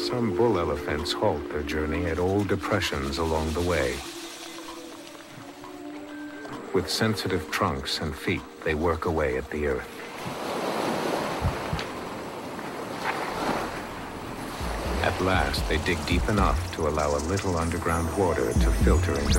Some bull elephants halt their journey at old depressions along the way. With sensitive trunks and feet, they work away at the earth. At last, they dig deep enough to allow a little underground water to filter into